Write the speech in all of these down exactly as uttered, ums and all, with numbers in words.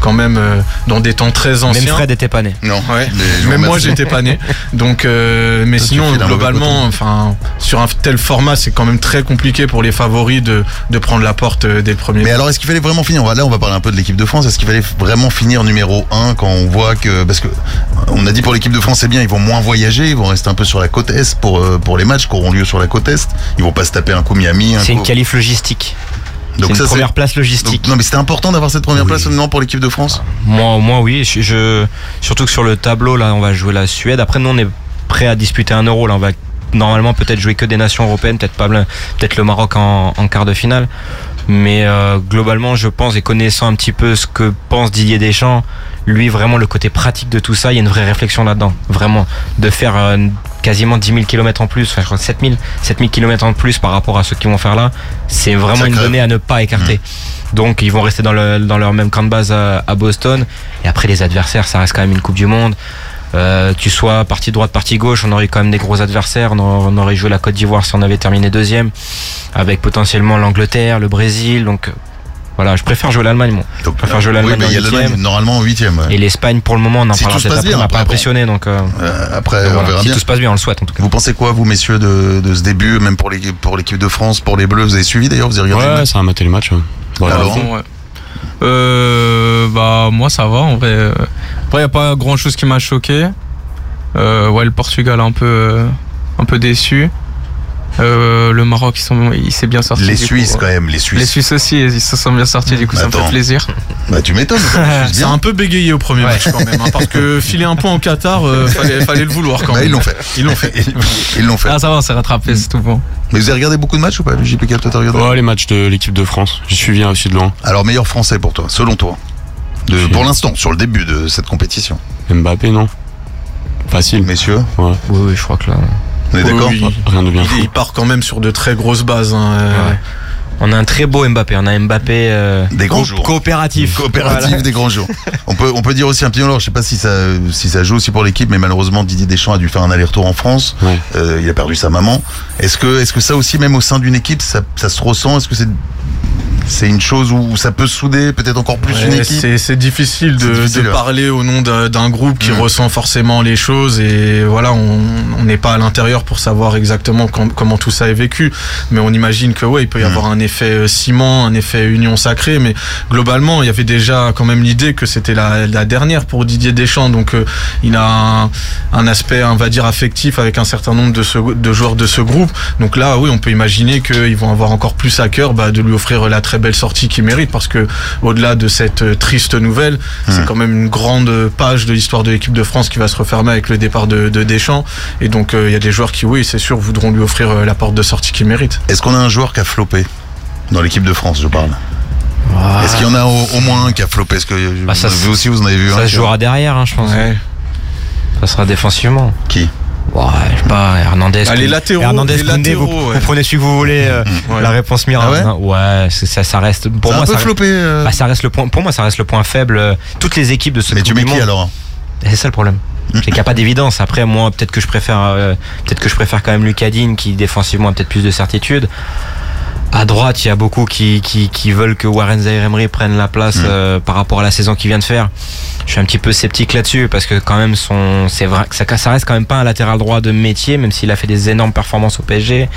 quand même euh, dans des temps très anciens. Même Fred était pas né. Non. Ouais. Même moi j'étais pas né. Donc, euh, mais sinon globalement, enfin, sur un tel format, c'est quand même très compliqué pour les favoris de de prendre la porte dès le premier. Mais alors, est-ce qu'il fallait vraiment finir? Là, on va parler un peu de l'équipe de France. Est-ce qu'il fallait vraiment finir numéro un quand on voit que, parce que on a dit pour l'équipe de France, c'est bien, ils vont moins voyager, ils vont rester un peu sur la côte est pour pour les matchs qui auront lieu sur la côte est. Ils vont pas se taper un coup Miami. Un c'est coup... une qualif logistique. Donc c'est ça, une première c'est... place logistique. Donc, non, mais c'était important d'avoir cette première oui. place non pour l'équipe de France. Moi, moi oui. Je, je, surtout que sur le tableau, là, on va jouer la Suède. Après, nous, on est prêt à disputer un Euro. Là, on va normalement peut-être jouer que des nations européennes, peut-être pas, peut-être le Maroc en, en quart de finale. Mais euh, globalement, je pense, et connaissant un petit peu ce que pense Didier Deschamps, lui, vraiment, le côté pratique de tout ça, il y a une vraie réflexion là-dedans. Vraiment, de faire euh, quasiment dix mille kilomètres en plus, enfin, je crois sept mille kilomètres en plus par rapport à ceux qui vont faire là, c'est vraiment une donnée à ne pas écarter. Mmh. Donc, ils vont rester dans, le, dans leur même camp de base à, à Boston. Et après, les adversaires, ça reste quand même une Coupe du Monde. Euh, tu sois partie droite, partie gauche, on aurait quand même des gros adversaires. On aurait, on aurait joué la Côte d'Ivoire si on avait terminé deuxième, avec potentiellement l'Angleterre, le Brésil. Donc voilà, je préfère jouer l'Allemagne. Moi. Donc, je préfère jouer l'Allemagne oui, en huitième. Normalement en huitième. Ouais. Et l'Espagne, pour le moment, on en si parlera peut-être après. On n'a pas impressionné. Donc, euh, euh, après, donc, on voilà. verra si bien. tout se passe bien, on le souhaite en tout cas. Vous pensez quoi, vous messieurs, de, de ce début, même pour l'équipe, pour l'équipe de France, pour les Bleus? Vous avez suivi d'ailleurs? Vous avez regardé? Ouais, ça a maté le match. Ouais. Voilà. Alors, ouais. euh, bah moi ça va en vrai. Après, il n'y a pas grand chose qui m'a choqué. Euh, ouais, le Portugal un peu, euh, un peu déçu. Euh, le Maroc, ils sont, il s'est bien sorti. Les Suisses coup, quand même, les Suisses. Les Suisses aussi, ils se sont bien sortis. Du coup, bah, ça attends. me fait plaisir. Bah tu m'étonnes. C'est un peu bégayé au premier ouais. match quand même, hein, parce que filer un point au Qatar, euh, fallait, fallait le vouloir quand bah, même. Ils l'ont fait. Ils l'ont fait. Ils l'ont fait. Ah ça va, on s'est rattrapé, c'est tout bon. Mais vous avez regardé beaucoup de matchs ou pas? J P K, toi t'as regardé? Ouais, les matchs de l'équipe de France. J'ai suivi aussi de loin. Alors meilleur Français pour toi, selon toi, de, pour l'instant, sur le début de cette compétition? Mbappé, non? Facile. Messieurs? Ouais. Oui, oui, je crois que là. On est d'accord? Oui, rien de bien. Il, il part quand même sur de très grosses bases. Hein. Ouais. On a un très beau Mbappé. On a un Mbappé euh, des grands co- jours. coopératif. Coopératif voilà. Des grands jours. On peut, on peut dire aussi un petit alors, je sais pas si ça, si ça joue aussi pour l'équipe, mais malheureusement Didier Deschamps a dû faire un aller-retour en France. Ouais. Euh, il a perdu sa maman. Est-ce que, est-ce que ça aussi, même au sein d'une équipe, ça, ça se ressent? Est-ce que c'est c'est une chose où ça peut souder peut-être encore plus ouais, une équipe? C'est, c'est difficile de, c'est difficile, de parler au nom d'un, d'un groupe qui mmh. ressent forcément les choses et voilà, on n'est pas à l'intérieur pour savoir exactement com- comment tout ça est vécu, mais on imagine que ouais, il peut y mmh. avoir un effet ciment, un effet union sacrée, mais globalement, il y avait déjà quand même l'idée que c'était la, la dernière pour Didier Deschamps, donc euh, il a un, un aspect, on va dire, affectif avec un certain nombre de, ce, de joueurs de ce groupe, donc là, oui, on peut imaginer qu'ils vont avoir encore plus à cœur bah, de lui offrir la très belle sortie qu'il mérite, parce que au-delà de cette triste nouvelle, mmh. c'est quand même une grande page de l'histoire de l'équipe de France qui va se refermer avec le départ de, de Deschamps, et donc il euh, y a des joueurs qui, oui, c'est sûr, voudront lui offrir euh, la porte de sortie qu'il mérite. Est-ce qu'on a un joueur qui a floppé dans l'équipe de France, je parle? Ah. Est-ce qu'il y en a au, au moins un qui a floppé? Est-ce que bah, ça, vous aussi vous en avez vu ça un? Ça se jouera derrière, hein, je pense. Ouais. Ça sera défensivement. Qui? Ouais, je sais pas, Hernandez. Ah, les latéraux, Hernandez, les Koundé, latéraux, vous, ouais. vous prenez celui que vous voulez. Euh, ouais. La réponse miracle. Ah ouais, ouais c'est, ça, ça reste. Pour ça moi, un peu ça, floppé, euh... bah, ça reste le point. Pour moi, ça reste le point faible. Toutes les équipes de ce. Mais tu mets qui monde, alors? C'est ça le problème. C'est qu'il n'y a pas d'évidence. Après, moi, peut-être que je préfère, euh, peut-être que je préfère quand même Lucas Digne, qui défensivement a peut-être plus de certitude. À droite, il y a beaucoup qui, qui, qui veulent que Warren Zaïre-Emery prenne la place mmh. euh, par rapport à la saison qu'il vient de faire. Je suis un petit peu sceptique là-dessus parce que quand même son, c'est vrai que ça, ça reste quand même pas un latéral droit de métier, même s'il a fait des énormes performances au P S G.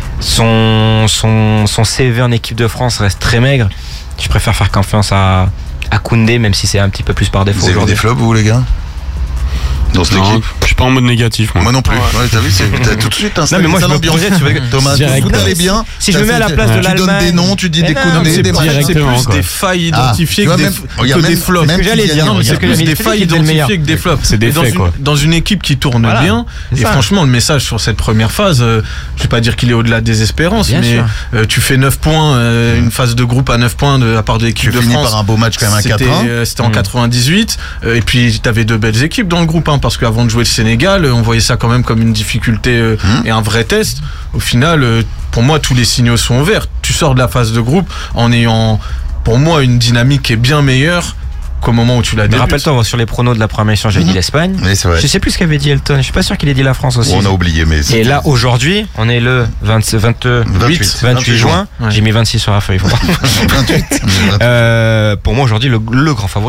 Son, son, son C V en équipe de France reste très maigre. Je préfère faire confiance à, à Koundé, même si c'est un petit peu plus par défaut. Vous avez aujourd'hui. Des flops, vous les gars? Dans cette non, équipe, je suis pas en mode négatif. Moi, moi non plus. Ouais. Ouais, t'as vu, c'est, t'as tout de suite installé. Non, mais moi, je me projette sur Thomas, tout allait bien. Si je me mets à la place de l'Allemagne, tu donnes des noms, tu dis des Koundé, des matchs, c'est plus des failles identifiées que des flops. C'est ce que j'allais dire. C'est plus des failles identifiées que des flops. C'est des faits, quoi. Dans une équipe qui tourne bien, et franchement, le message sur cette première phase, je vais pas dire qu'il est au-delà des espérances, mais tu fais neuf points, une phase de groupe à neuf points de la part de l'équipe de France. Tu finis par un beau match quand même à quatre un. C'était en quatre-vingt-dix-huit, et puis t'avais deux belles équipes dans le groupe, parce qu'avant de jouer le Sénégal, on voyait ça quand même comme une difficulté euh, mmh. et un vrai test. Au final, euh, pour moi, tous les signaux sont verts. Tu sors de la phase de groupe en ayant, pour moi, une dynamique qui est bien meilleure qu'au moment où tu l'as débutes. Rappelle-toi, sur les pronos de la première émission, j'avais mmh. dit l'Espagne. Oui, c'est vrai. Je sais plus ce qu'avait dit Elton. Je suis pas sûr qu'il ait dit la France aussi. On a oublié, mais. Et là, aujourd'hui, on est le vingt, vingt-huit, vingt-huit, vingt-huit juin. Ouais. J'ai mis vingt-six sur la feuille. vingt-huit. euh, pour moi, aujourd'hui, le, le grand favori.